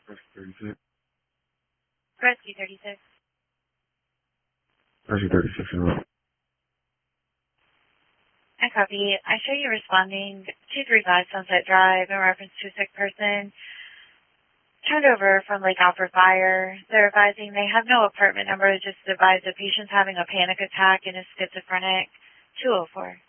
36. Rescue 36. Rescue 36 in route. I copy. I show you responding 235 Sunset Drive in reference to a sick person turned over from Lake Alfred Fire. They're advising they have no apartment number, just advise the patient's having a panic attack and is schizophrenic. 204.